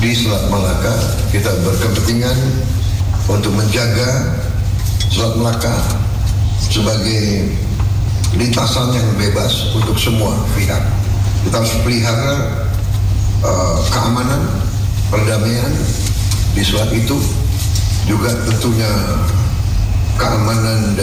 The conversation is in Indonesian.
di Selat Malaka. Kita berkepentingan untuk menjaga Selat Malaka sebagai lintasan yang bebas untuk semua pihak. Kita harus pelihara keamanan, perdamaian di selat itu, juga tentunya keamanan dan